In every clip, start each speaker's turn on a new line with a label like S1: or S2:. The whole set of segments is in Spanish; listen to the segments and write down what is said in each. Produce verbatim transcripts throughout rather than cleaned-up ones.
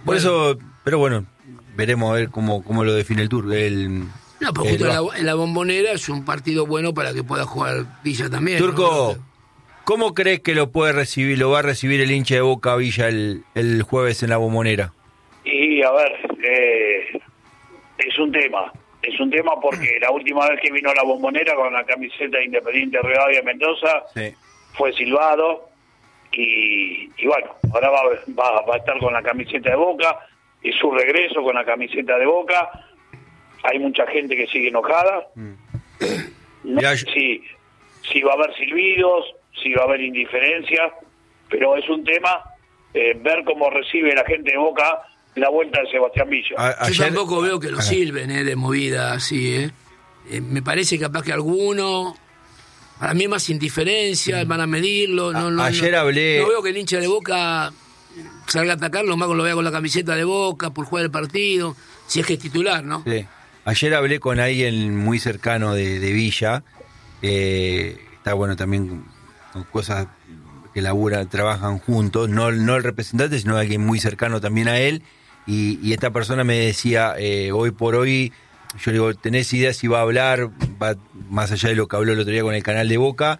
S1: Por bueno. eso, pero bueno, veremos a ver cómo, cómo lo define el Turco. El,
S2: no, pero justo en la, en la Bombonera es un partido bueno para que pueda jugar Villa también.
S1: Turco,
S2: ¿no?
S1: ¿cómo crees que lo puede recibir, lo va a recibir el hincha de Boca Villa el, el jueves en la Bombonera?
S3: Y a ver, eh, es un tema, es un tema porque la última vez que vino a la Bombonera con la camiseta de Independiente Rivadavia Mendoza sí. fue silbado y, y bueno, ahora va, va, va a estar con la camiseta de Boca, es su regreso con la camiseta de Boca, hay mucha gente que sigue enojada, mm. no sé si, si va a haber silbidos, si va a haber indiferencia, pero es un tema eh, ver cómo recibe la gente de Boca la vuelta de Sebastián Villa.
S2: A, Yo tampoco veo que lo a silben eh, de movida así, eh. eh. Me parece capaz que alguno, para mí es más indiferencia, van a medirlo. No, no,
S1: ayer
S2: no,
S1: hablé...
S2: No veo que el hincha de Boca salga a atacarlo, más que lo vea con la camiseta de Boca por jugar el partido, si es que es titular, ¿no?
S1: Sí. Ayer hablé con alguien muy cercano de, de Villa, eh, está bueno también con cosas que laburan, trabajan juntos, no, no el representante, sino alguien muy cercano también a él, y, y esta persona me decía, eh, hoy por hoy, yo le digo, ¿tenés idea si va a hablar? Va más allá de lo que habló el otro día con el canal de Boca,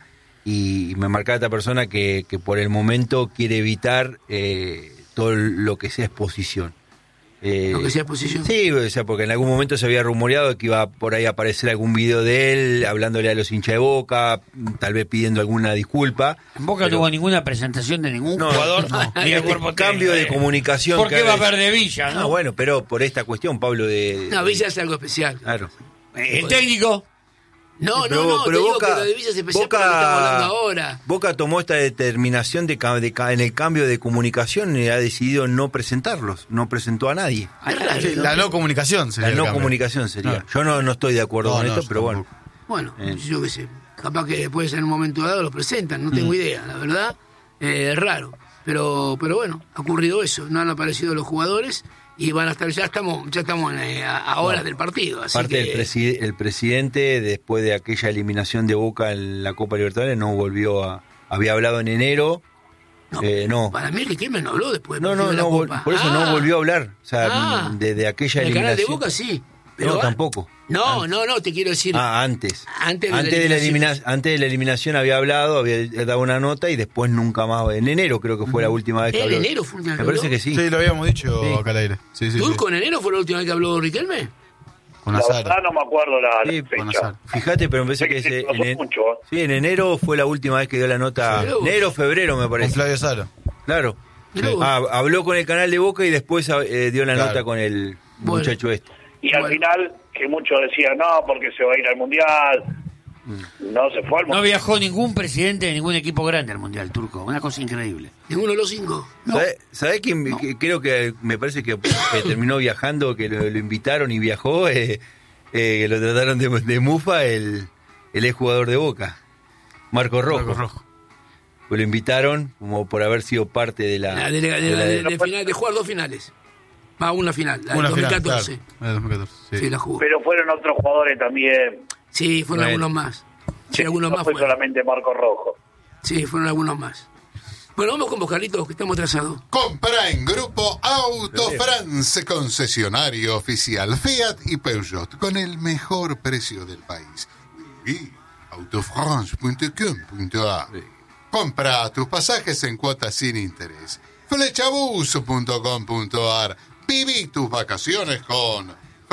S1: y me marcaba esta persona que, que por el momento quiere evitar eh, todo lo que sea exposición.
S2: Eh, ¿Lo que sea exposición?
S1: Sí, o sea, porque en algún momento se había rumoreado que iba por ahí a aparecer algún video de él, hablándole a los hinchas de Boca, tal vez pidiendo alguna disculpa.
S4: En Boca no hubo ninguna presentación de ningún
S1: no,
S4: jugador,
S1: no,
S4: ni
S1: el
S4: cuerpo
S1: cambio de comunicación.
S4: ¿Por qué va a haber de Villa, no?
S1: No, bueno, pero por esta cuestión, Pablo, de...
S2: No, Villa es algo especial.
S1: Claro.
S4: El técnico...
S2: No,
S1: pero,
S2: no, no,
S1: pero
S2: te
S1: Boca,
S2: digo que lo de Villa es especial
S1: Boca,
S2: porque estamos hablando ahora.
S1: Boca tomó esta determinación de, de, en el cambio de comunicación y ha decidido no presentarlos, no presentó a nadie.
S5: Sí, la no comunicación sería.
S1: La no cambio. comunicación sería. No. Yo no, no estoy de acuerdo no, con no, esto, pero bueno.
S2: Bueno, eh. yo qué sé, capaz que después en un momento dado lo presentan, no tengo mm. idea, la verdad, eh, es raro. Pero, pero bueno, ha ocurrido eso, no han aparecido los jugadores y van a estar, ya estamos, ya estamos eh, a, a horas no, del partido. Así
S1: aparte
S2: que...
S1: el, preside, el presidente, después de aquella eliminación de Boca en la Copa Libertadores, no volvió a, había hablado en enero.
S2: No,
S1: eh, no.
S2: Para mí Riquelme no habló después
S1: no, no,
S2: de la
S1: no,
S2: Copa.
S1: por eso ah, no volvió a hablar. O sea,
S2: ah,
S1: desde aquella
S2: el
S1: eliminación.
S2: El canal de Boca sí. Pero
S1: no, tampoco.
S2: No,
S1: antes.
S2: no, no, te quiero decir.
S1: Ah, antes.
S2: Antes de,
S1: antes,
S2: la
S1: de la eliminación. antes de la eliminación había hablado, había dado una nota y después nunca más. En enero creo que fue la última vez que
S2: ¿En
S1: habló.
S2: ¿En enero fue la última vez
S1: Me parece que sí.
S5: Sí, lo habíamos dicho sí. acá al aire. Sí, sí,
S2: ¿Turco
S5: sí.
S2: en enero fue la última vez que habló Riquelme?
S3: Con la verdad no me acuerdo la,
S1: sí,
S3: la fecha.
S1: Fíjate, pero me parece que, que es, en, mucho, ¿eh? Sí, en enero fue la última vez que dio la nota. Sí, enero, febrero me parece.
S5: Con Flavio Saro.
S1: Claro. Sí. Ah, habló con el canal de Boca y después eh, dio la claro. nota con el bueno. muchacho este.
S3: Y al bueno. final, que muchos decían, no, porque se va a ir al Mundial. Mm. No se fue al Mundial.
S4: No viajó ningún presidente de ningún equipo grande al Mundial, Turco. Una cosa increíble.
S2: Ninguno de los cinco.
S1: No. ¿Sabés sabe quién? No. Que, creo que me parece que eh, terminó viajando, que lo, lo invitaron y viajó, eh, eh, lo trataron de, de mufa, el, el exjugador de Boca, Marco Rojo. Marco Rojo. Pues lo invitaron como por haber sido parte de la...
S2: la de, de, de, de, la, de, de, final, de jugar dos finales. Va a una final, la
S5: una
S2: del dos mil catorce.
S5: Final, claro. dos mil catorce sí.
S2: Sí, la jugó.
S3: Pero fueron otros jugadores también.
S2: Sí, fueron bueno. algunos más. Sí,
S3: sí,
S2: algunos
S3: no
S2: más
S3: fue
S2: fueron.
S3: solamente Marco Rojo.
S2: Sí, fueron algunos más. Bueno, vamos con vos, Carlitos, que estamos atrasados.
S6: Compra en Grupo Auto France, concesionario oficial Fiat y Peugeot, con el mejor precio del país. Y autofrance punto com punto a r. Compra tus pasajes en cuotas sin interés. Flechabus punto com punto a r. Viví tus vacaciones con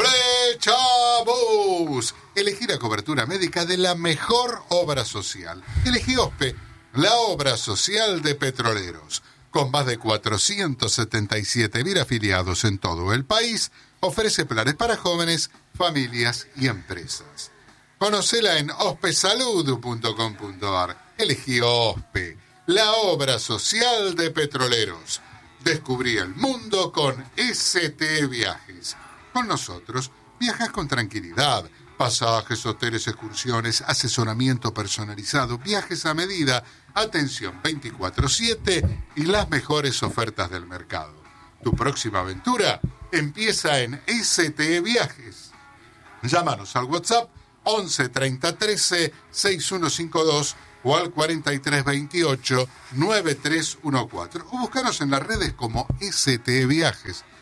S6: Flechabus. Elegí la cobertura médica de la mejor obra social. Elegí OSPE, la obra social de petroleros. Con más de cuatrocientos setenta y siete mil afiliados en todo el país, ofrece planes para jóvenes, familias y empresas. Conocela en ospesalud punto com punto a r. Elegí OSPE, la obra social de petroleros. Descubrí el mundo con S T Viajes. Con nosotros viajas con tranquilidad. Pasajes, hoteles, excursiones, asesoramiento personalizado, viajes a medida, atención veinticuatro siete y las mejores ofertas del mercado. Tu próxima aventura empieza en S T Viajes. Llámanos al WhatsApp once treinta trece sesenta y uno cincuenta y dos o al cuarenta y tres veintiocho noventa y tres catorce o búscanos en las redes como S T Viajes.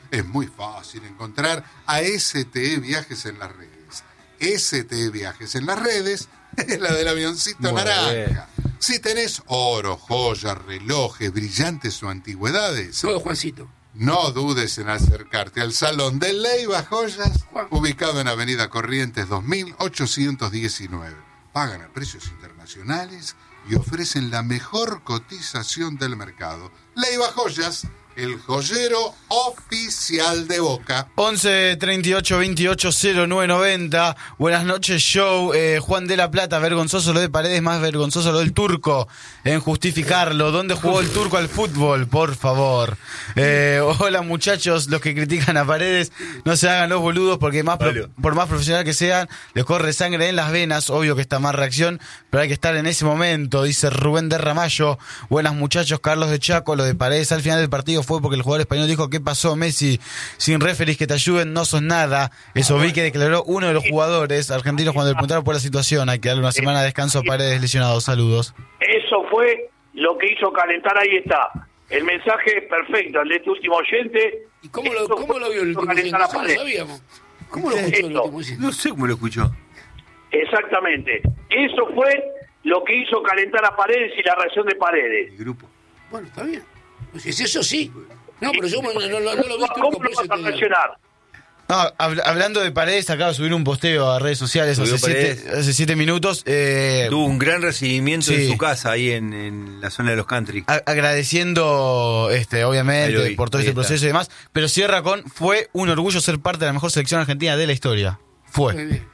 S6: Es muy fácil encontrar a S T E Viajes en las redes. S T E Viajes en las redes es la del avioncito
S1: Muy
S6: naranja.
S1: bien.
S6: Si tenés oro, joyas, relojes, brillantes o antigüedades,
S2: Todo Juancito.
S6: no dudes en acercarte al Salón de Leiva Joyas, ubicado en Avenida Corrientes dos mil ochocientos diecinueve. Pagan a precios internacionales y ofrecen la mejor cotización del mercado. Leiva Joyas, el joyero oficial de Boca.
S5: once treinta y ocho veintiocho cero nueve noventa. Buenas noches, show. Eh, Juan de la Plata, vergonzoso lo de Paredes, más vergonzoso lo del Turco. En justificarlo. ¿Dónde jugó el Turco al fútbol? Por favor. Eh, hola, muchachos, los que critican a Paredes, no se hagan los boludos porque más pro- por más profesional que sean, les corre sangre en las venas. Obvio que está más reacción, pero hay que estar en ese momento, dice Rubén de Ramallo. Buenas, muchachos, Carlos de Chaco. Lo de Paredes al final del partido fue porque el jugador español dijo: ¿qué pasó, Messi? Sin referees que te ayuden no sos nada. Eso vi que declaró uno de los jugadores argentinos cuando le preguntaron por la situación. Hay que darle una semana de descanso a Paredes lesionado. Saludos.
S3: Eso fue lo que hizo calentar, ahí está. El mensaje perfecto, el de este último oyente.
S2: ¿Y cómo lo,
S3: Eso
S2: cómo
S3: fue
S2: lo vio el
S3: hizo
S2: último oyente?
S3: calentar a
S2: Eso no
S3: Paredes.
S2: sabíamos. ¿Cómo lo escuchó el
S3: Esto.
S2: último oyente?
S1: No sé cómo lo escuchó.
S3: Exactamente. Eso fue lo que hizo calentar a Paredes y la reacción de Paredes.
S1: El grupo.
S2: Bueno, está bien. Pues si es eso sí. No, pero yo no, no, no, no lo vi Turco,
S3: ¿Cómo
S2: por
S3: lo
S2: eso
S3: vas a
S2: te digo.
S3: reaccionar?
S5: No, hab- hablando de Paredes, acaba de subir un posteo a redes sociales
S1: Subió
S5: hace siete,
S1: Paredes.
S5: hace siete minutos. Eh,
S1: Tuvo un gran recibimiento
S5: Sí.
S1: en su casa, ahí en, en la zona de los country.
S5: a- agradeciendo, este,
S1: Ahí lo
S5: obviamente,
S1: vi,
S5: por todo
S1: ahí
S5: este
S1: está.
S5: proceso y demás. Pero cierra con: fue un orgullo ser parte de la mejor selección argentina de la historia.
S2: Muy
S5: Fue.
S2: bien.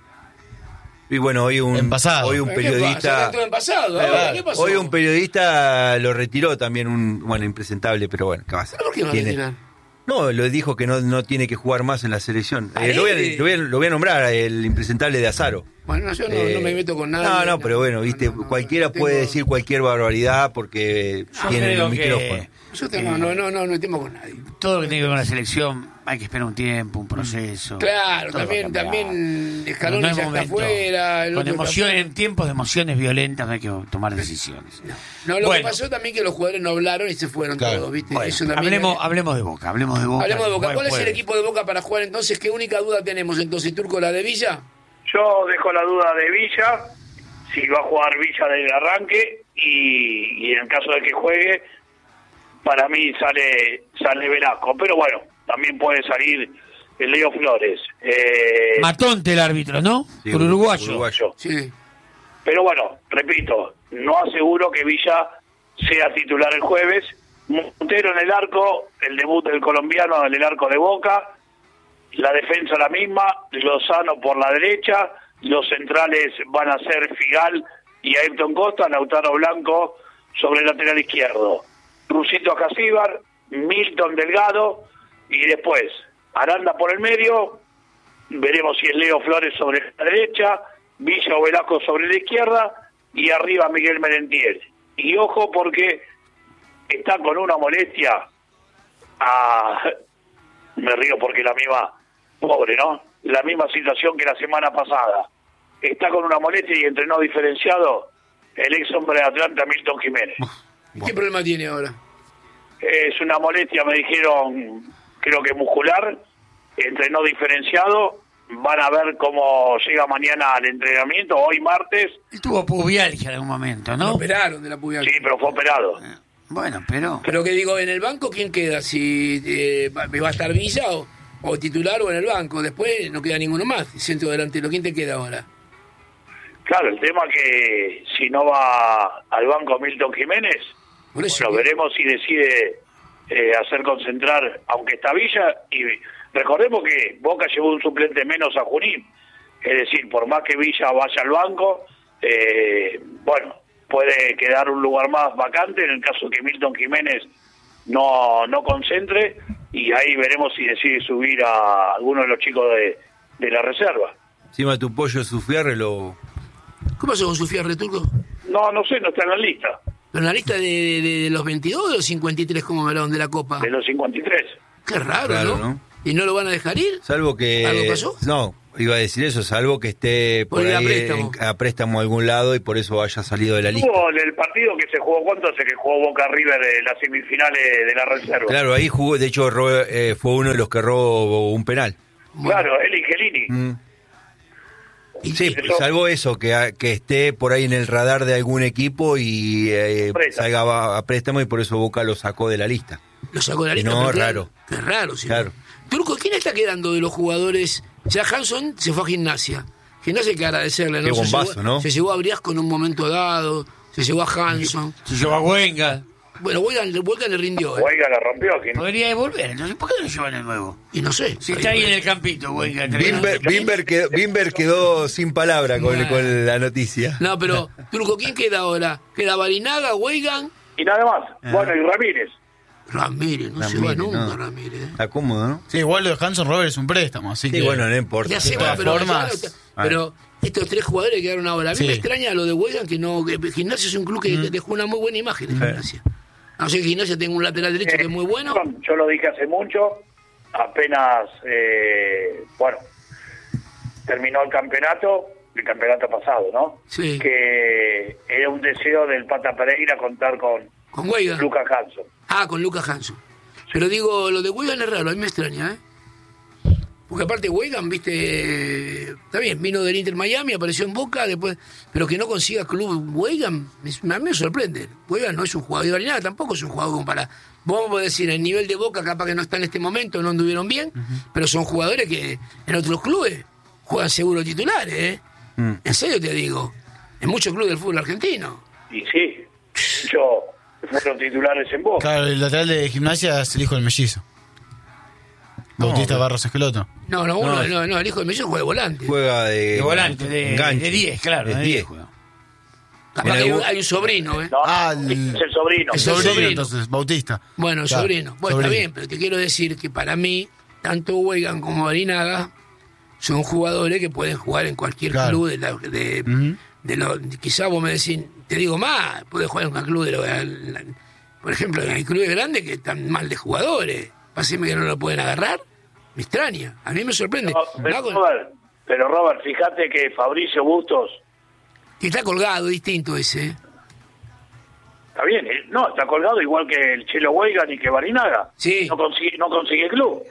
S1: Y bueno, hoy un,
S5: En pasado.
S1: hoy un
S2: ¿Qué pasa?
S1: periodista...
S2: Entró en pasado.
S1: Ahí
S2: ahora,
S1: va.
S2: ¿qué pasó?
S1: Hoy un periodista lo retiró también, un bueno, impresentable, pero bueno, ¿qué va a hacer?
S2: ¿Por qué va a
S1: Tiene-
S2: retirar?
S1: No, lo dijo que no, no tiene que jugar más en la selección. Eh,
S2: Paredes.
S1: lo, voy a, lo, voy a, lo voy a nombrar, el impresentable de Azaro.
S2: Bueno, no, yo no,
S1: Eh,
S2: no me meto con nadie.
S1: No, no, pero bueno, viste,
S2: no, no,
S1: cualquiera
S2: tengo-
S1: puede decir cualquier barbaridad porque
S4: Yo
S1: tiene
S4: creo
S1: el
S4: que-
S1: micrófono.
S2: Yo tengo, no, no, no, no me temo con nadie.
S4: Todo lo que tiene que ver con la selección, hay que esperar un tiempo, un proceso.
S2: Claro,
S4: Todo va a
S2: también,
S4: cambiar.
S2: también
S4: No
S2: Scaloni
S4: es
S2: ya está
S4: momento.
S2: afuera. el
S4: Con
S2: otro está
S4: emociones,
S2: afuera.
S4: en tiempos de emociones violentas no hay que tomar decisiones.
S2: No, lo
S4: Bueno.
S2: que pasó también que los jugadores no hablaron y se fueron
S5: Claro.
S2: todos, ¿viste?
S4: Bueno,
S2: Eso también
S4: hablemos,
S2: es-
S4: hablemos de Boca, hablemos de Boca.
S2: Hablemos de Boca.
S4: Buen
S2: ¿Cuál es el
S4: jueves.
S2: equipo de Boca para jugar entonces? ¿Qué única duda tenemos entonces, Turco? ¿La de Villa?
S3: Yo dejo la duda de Villa, si va a jugar Villa del arranque, y, y en caso de que juegue, para mí sale sale Velasco. Pero bueno, también puede salir el Leo Flores. Eh,
S4: Matonte el árbitro, ¿no?
S1: Sí,
S4: Por uruguayo.
S1: uruguayo.
S2: Sí.
S3: pero bueno, repito, no aseguro que Villa sea titular el jueves. Montero en el arco, el debut del colombiano en el arco de Boca, la defensa la misma, Lozano por la derecha, los centrales van a ser Figal y Ayrton Costa, Lautaro Blanco sobre el lateral izquierdo, Rusito Acasíbar, Milton Delgado y después Aranda por el medio, veremos si es Leo Flores sobre la derecha, Villa o Velasco sobre la izquierda y arriba Miguel Merentiel. Y ojo porque está con una molestia, a... me río porque la misma, pobre, ¿no? La misma situación que la semana pasada. Está con una molestia y entrenó diferenciado el ex hombre de Atlanta, Milton Jiménez.
S2: ¿Y qué problema tiene ahora?
S3: Es una molestia, me dijeron, creo que muscular, entrenó diferenciado, van a ver cómo llega mañana al entrenamiento, hoy martes,
S4: Él tuvo pubialgia en algún momento,
S2: Lo
S4: ¿no?
S2: operaron de la pubial.
S3: sí, pero fue operado.
S4: Bueno, pero...
S2: Pero que digo, en el banco, ¿quién queda? Si eh, va va a estar Villa o, o titular o en el banco. Después no queda ninguno más. Centro delantero. ¿Quién te queda ahora?
S3: Claro, el tema que si no va al banco Milton Jiménez,
S2: Por eso,
S3: bueno,
S2: que-
S3: veremos si decide eh, hacer concentrar, aunque está Villa, y recordemos que Boca llevó un suplente menos a Junín, es decir, por más que Villa vaya al banco, eh, bueno, puede quedar un lugar más vacante en el caso que Milton Jiménez no, no concentre, y ahí veremos si decide subir a alguno de los chicos de, de la reserva.
S1: Encima tu pollo Sufiarre lo...
S2: ¿Qué pasó con Sofía Returco?
S3: No, no sé, no está en la lista,
S2: ¿Pero en la lista de, de- de los veintidós o de los cincuenta y tres como hablaron de la Copa?
S3: de los cincuenta y tres.
S2: Qué raro,
S1: Raro,
S2: ¿no?
S1: ¿no?
S2: ¿Y no lo van a dejar ir?
S1: Salvo que...
S2: ¿Algo pasó?
S1: No, iba a decir eso, salvo que esté por,
S2: Por ir a
S1: ahí
S2: préstamo.
S1: en- a préstamo a algún lado y por eso haya salido de la lista.
S3: Hubo en el partido que se jugó, ¿cuánto hace que jugó Boca River de las semifinales de la reserva?
S1: Claro, ahí jugó, de hecho ro- eh, fue uno de los que robó un penal.
S3: Claro, él y Gelini.
S1: Mm.
S2: Y-
S1: Sí,
S3: Eso-
S1: salvo eso, que, a- que esté por ahí en el radar de algún equipo y eh,
S3: Préstamo.
S1: salga a, a préstamo y por eso Boca lo sacó de la lista.
S2: Lo sacó de la lista.
S1: No,
S2: pero
S1: raro.
S2: Qué raro, sí.
S1: Claro.
S2: Turco, ¿quién está quedando de los jugadores? Ya Hanson se fue a Gimnasia. Gimnasia hay que agradecerle, ¿no?
S1: Qué
S2: Se
S1: bombazo,
S2: llevó-
S1: ¿no?
S2: Se llevó a Briasco en un momento dado, se llevó a Hanson.
S4: Se lleva a Huenga.
S2: Bueno, Huelga, Huelga le rindió, ¿eh?
S3: Huelga la rompió aquí, ¿no?
S4: Podría devolver, entonces ¿por qué no lo llevan de nuevo?
S2: Y no sé.
S4: Si está ahí en el campito, Huenga.
S1: Bimber, Bimber quedó, Bimber quedó sin palabra con,
S2: Nah.
S1: con la noticia.
S2: No, pero, Turco, ¿quién queda ahora? Queda Barinaga, Weigan,
S3: Y nada más.
S1: Ah.
S3: Bueno, y Ramírez.
S2: Ramírez. No se va
S1: Ramírez,
S2: nunca,
S1: no.
S2: Ramírez. ¿eh?
S1: Está cómodo, ¿no?
S5: Sí, igual lo de Hanson Robert es un préstamo, así
S1: Sí,
S5: que...
S1: bueno, no importa.
S2: Ya sé,
S5: de
S2: bueno,
S5: todas
S2: pero,
S5: formas-
S2: pero estos tres jugadores quedaron ahora. A mí
S5: Sí.
S2: me extraña lo de Weigan, que no. Que Gimnasia es un club que dejó una muy buena imagen en Gimnasia. No sé que Gimnasia tenga un lateral derecho que es muy bueno.
S3: Yo, yo lo dije hace mucho, apenas, eh, bueno, terminó el campeonato, el campeonato pasado, ¿no?
S2: Sí.
S3: Que era un deseo del Pata Pereira contar con
S2: Con Weigan.
S3: Lucas Hanson.
S2: Ah, con Lucas Hanson. Pero digo, lo de Weigan es raro, a mí me extraña, ¿eh? Porque aparte Weigan, viste, está bien, vino del Inter Miami, apareció en Boca, después, pero que no consiga club Weigan, me- a mí me sorprende. Weigan no es un jugador, y Barinaga tampoco es un jugador como para, vamos a decir, el nivel de Boca capaz que no está en este momento, no anduvieron bien, pero son jugadores que en otros clubes juegan seguro titulares, ¿eh?
S1: Mm.
S2: En serio te digo, en muchos clubes del fútbol argentino.
S3: Y sí, yo fueron titulares en Boca.
S5: Claro, el lateral de Gimnasia es el hijo del mellizo. Bautista
S1: pero-
S5: Barros Esqueloto.
S2: No, no, uno,
S1: No.
S2: no, no, el hijo de Mello juega de volante.
S1: Juega de,
S4: De volante, de
S1: enganche.
S4: de diez, claro.
S1: Es
S4: de
S1: diez.
S4: diez juega.
S2: Capaz
S1: en
S2: que hay, un,
S1: algún-
S2: hay un sobrino, ¿eh?
S3: No,
S5: Ah,
S3: es
S5: el-
S3: el sobrino.
S2: el
S5: Sobrino,
S2: sobrino.
S5: entonces, Bautista.
S2: Bueno, el
S5: Claro,
S2: sobrino. Bueno,
S5: sobrino.
S2: está bien, pero te quiero decir que para mí, tanto Weigan como Barinaga son jugadores que pueden jugar en cualquier
S5: Claro.
S2: club de, la, de,
S5: Ujú.
S2: de lo, quizá vos me decís, te digo más, puede jugar en un club de lo, la- por ejemplo, hay clubes grandes que están mal de jugadores. Páseme que no lo pueden agarrar, me extraña, a mí me sorprende.
S3: No,
S2: Va
S3: pero,
S2: con-
S3: Robert, pero Robert, fíjate que Fabricio Bustos,
S2: que está colgado, distinto ese. ¿eh?
S3: está bien, eh, no, está colgado igual que el Chelo Weigan y que Barinaga.
S2: Sí.
S3: No consigue, no consigue club.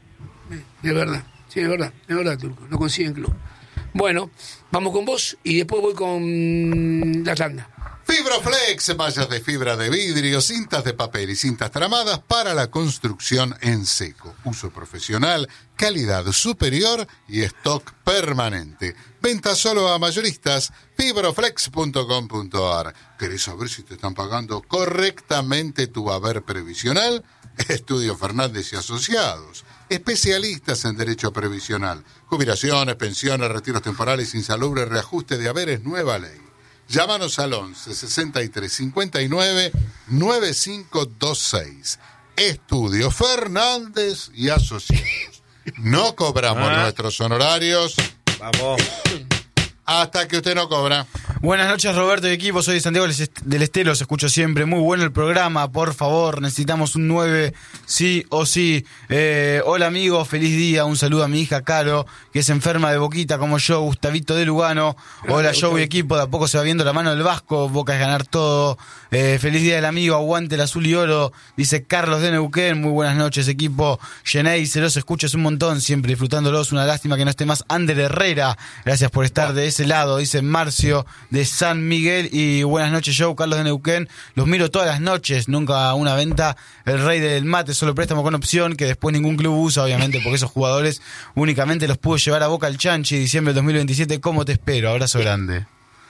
S2: Es verdad, sí, es verdad, es verdad, Turco, no consiguen club. Bueno, vamos con vos y después voy con la tanda.
S6: Fibroflex, mallas de fibra de vidrio, cintas de papel y cintas tramadas para la construcción en seco. Uso profesional, calidad superior y stock permanente. Venta solo a mayoristas, fibroflex punto com punto a r. ¿Querés saber si te están pagando correctamente tu haber previsional? Estudio Fernández y Asociados. Especialistas en derecho previsional. Jubilaciones, pensiones, retiros temporales, insalubres, reajuste de haberes, nueva ley. Llámanos al once sesenta y tres cincuenta y nueve noventa y cinco veintiséis. Estudio Fernández y Asociados. No cobramos
S1: Ah.
S6: nuestros honorarios
S1: Vamos.
S6: hasta que usted no cobra.
S5: Buenas noches, Roberto y equipo. Soy de Santiago del Estero. Los escucho siempre. Muy bueno el programa. Por favor, necesitamos un nueve, sí o sí. Eh, hola, amigos. Feliz día. Un saludo a mi hija Caro, que es enferma de boquita como yo. Gustavito de Lugano. Hola, Joe y equipo. De a poco se va viendo la mano del Vasco. Boca es ganar todo. Eh, feliz día del amigo. Aguante el azul y oro. Dice Carlos de Neuquén. Muy buenas noches, equipo. Yenei, se los escuchas un montón. Siempre disfrutándolos. Una lástima que no esté más Ander Herrera. Gracias por estar de ese lado. Dice Marcio de San Miguel. Y buenas noches, Joe. Carlos de Neuquén. Los miro todas las noches. Nunca una venta. El rey del mate. Solo préstamo con opción. Que después ningún club usa, obviamente, porque esos jugadores únicamente los pudo llevar a Boca al Chanchi. Diciembre del dos mil veintisiete. ¿Cómo te espero? Abrazo grande.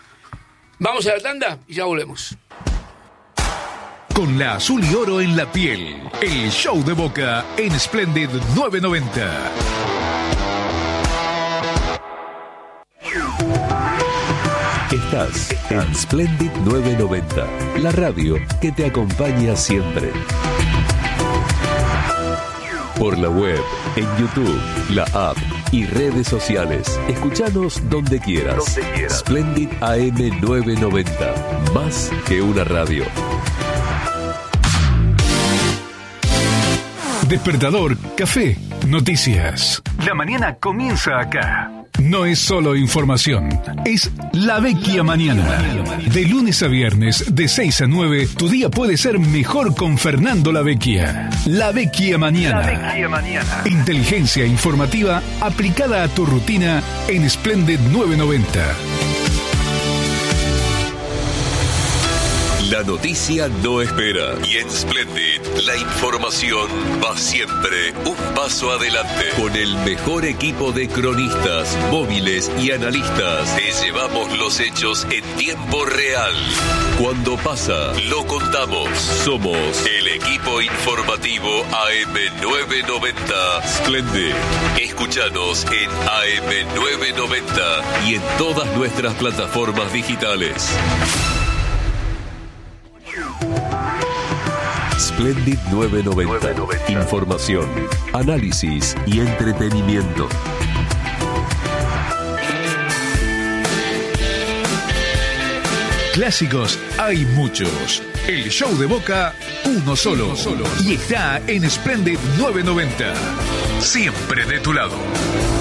S2: Vamos a la tanda y ya volvemos.
S7: Con la azul y oro en la piel, el show de Boca en Splendid novecientos noventa.
S8: Estás en Splendid novecientos noventa, la radio que te acompaña siempre. Por la web, en YouTube, la app y redes sociales. Escuchanos donde quieras. Donde quieras. Splendid A M novecientos noventa, más que una radio.
S7: Despertador Café. Noticias. La mañana comienza acá. No es solo información, es La Vecchia Mañana. De lunes a viernes, de seis a nueve, tu día puede ser mejor con Fernando La Vecchia. La Vecchia Mañana. La Vecchia Mañana. Inteligencia informativa aplicada a tu rutina en Splendid novecientos noventa.
S8: La noticia no espera y en Splendid la información va siempre un paso adelante. Con el mejor equipo de cronistas, móviles y analistas, te llevamos los hechos en tiempo real. Cuando pasa, lo contamos. Somos el equipo informativo A M novecientos noventa Splendid. Escúchanos en A M novecientos noventa y en todas nuestras plataformas digitales. Splendid novecientos noventa. Información, análisis y entretenimiento.
S7: Clásicos hay muchos. El show de Boca, uno solo. Uno solo. Y está en Splendid novecientos noventa. Siempre de tu lado.